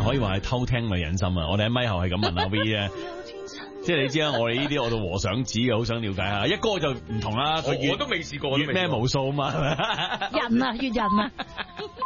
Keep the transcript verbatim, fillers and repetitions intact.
可以話係偷聽女人心啊！我哋喺咪後係咁問阿 V 啊。即係你知啦，我哋呢啲我到和尚子嘅，好想了解下。一哥就唔同啦，佢我都未試過， 越咩無數啊嘛，係咪？ 人啊，越人啊。